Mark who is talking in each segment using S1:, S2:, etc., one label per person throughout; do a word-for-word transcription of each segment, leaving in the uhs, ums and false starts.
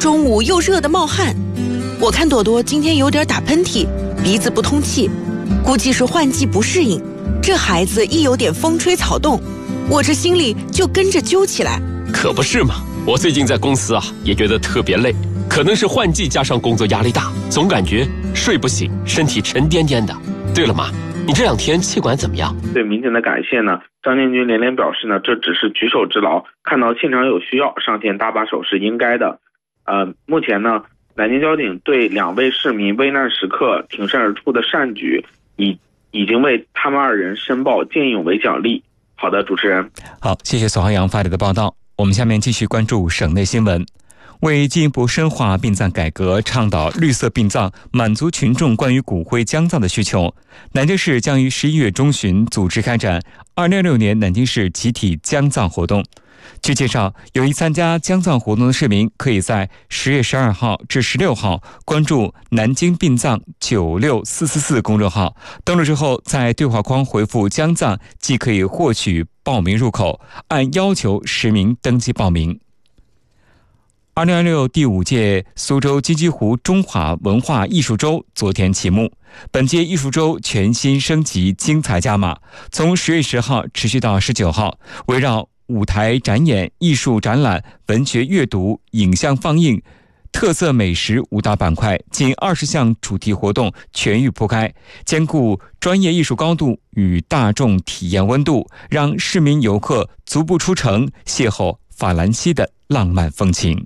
S1: 中午又热得冒汗。我看朵朵今天有点打喷嚏，鼻子不通气，估计是换季不适应。这孩子一有点风吹草动，我这心里就跟着揪起来。
S2: 可不是嘛，我最近在公司啊也觉得特别累，可能是换季加上工作压力大，总感觉睡不醒，身体沉甸甸的。对了妈，你这两天气管怎么样？
S3: 对民警的感谢呢，张建军连连表示呢，这只是举手之劳，看到现场有需要，上前搭把手是应该的。呃，目前呢，南京交警对两位市民危难时刻挺身而出的善举，已已经为他们二人申报见义勇为奖励。好的，主持人。
S4: 好，谢谢索航阳发来的报道。我们下面继续关注省内新闻。为进一步深化殡葬改革，倡导绿色殡葬，满足群众关于骨灰将葬的需求，南京市将于十一月中旬组织开展二零二六年南京市集体将葬活动。据介绍，有意参加将葬活动的市民，可以在十月十二号至十六号关注南京殡葬九六四四四公众号，登录之后在对话框回复将葬，即可以获取报名入口，按要求实名登记报名。二零二六第五届苏州金鸡湖中华文化艺术周昨天启幕，本届艺术周全新升级，精彩加码，从十月十号持续到十九号，围绕舞台展演、艺术展览、文学阅读、影像放映、特色美食五大板块，近二十项主题活动全域铺开，兼顾专业艺术高度与大众体验温度，让市民游客足不出城邂逅法兰西的浪漫风情。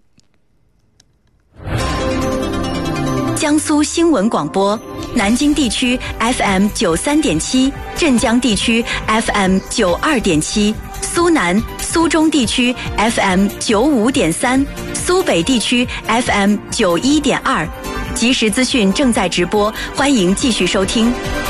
S5: 江苏新闻广播，南京地区 F M 九三点七，镇江地区 F M 九二点七，苏南、苏中地区 F M 九五点三，苏北地区 F M 九一点二。即时资讯正在直播，欢迎继续收听。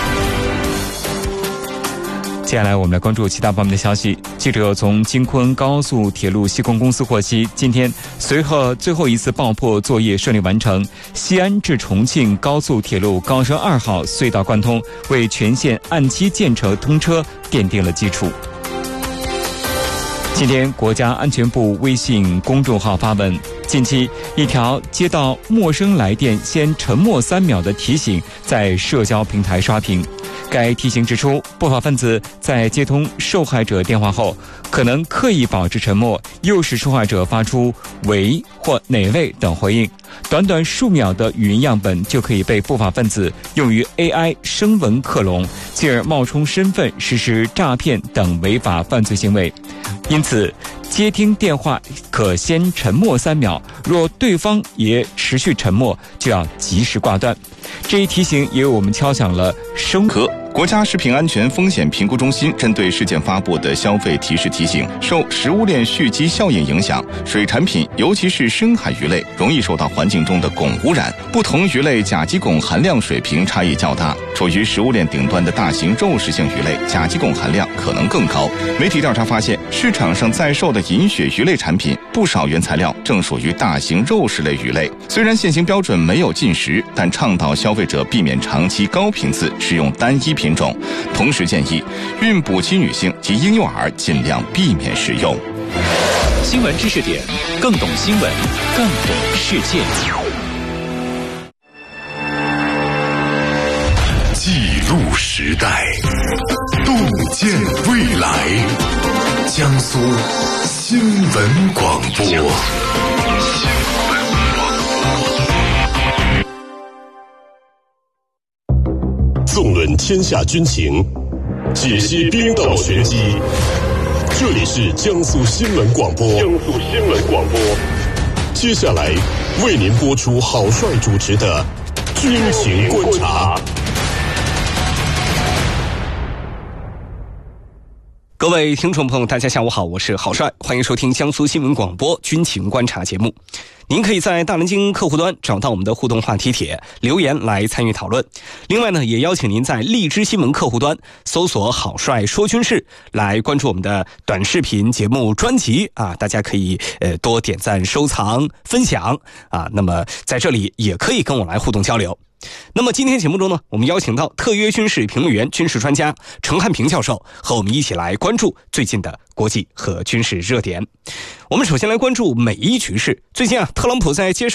S4: 接下来我们来关注其他方面的消息。记者从京昆高速铁路西控公司获悉，今天随后最后一次爆破作业顺利完成，西安至重庆高速铁路高升二号隧道贯通，为全线按期建成通车奠定了基础。今天国家安全部微信公众号发文，近期一条接到陌生来电先沉默三秒的提醒在社交平台刷屏。该提醒指出，不法分子在接通受害者电话后，可能刻意保持沉默，诱使受害者发出喂或哪位等回应，短短数秒的语音样本就可以被不法分子用于 A I 声纹克隆，进而冒充身份实施诈骗等违法犯罪行为。因此接听电话可先沉默三秒，若对方也持续沉默，就要及时挂断。这一提醒也为我们敲响了生
S6: 和国家食品安全风险评估中心针对事件发布的消费提示提醒，受食物链蓄积效应影响，水产品尤其是深海鱼类容易受到环境中的汞污染，不同鱼类甲基汞含量水平差异较大，处于食物链顶端的大型肉食性鱼类甲基汞含量可能更高。媒体调查发现，市场上在售的饮血鱼类产品不少原材料正属于大型肉食类鱼类。虽然现行标准没有禁食，但倡导消费者避免长期高频次使用单一品种，同时建议孕哺期女性及婴幼儿尽量避免食用。
S7: 新闻知识点，更懂新闻，更懂世界。
S8: 记录时代，洞见未来。江苏新闻广播。
S9: 纵论天下军情，解析兵道玄机。这里是江苏新闻广播。江苏新闻广播。接下来为您播出郝帅主持的军情观察。
S10: 各位听众朋友，大家下午好，我是郝帅，欢迎收听江苏新闻广播军情观察节目。您可以在大南京客户端找到我们的互动话题帖，留言来参与讨论。另外呢，也邀请您在荔枝新闻客户端搜索郝帅说军事，来关注我们的短视频节目专辑啊，大家可以呃多点赞、收藏、分享啊。那么在这里也可以跟我来互动交流。那么今天节目中呢，我们邀请到特约军事评论员、军事专家程汉平教授，和我们一起来关注最近的国际和军事热点。我们首先来关注美伊局势。最近啊，特朗普在接受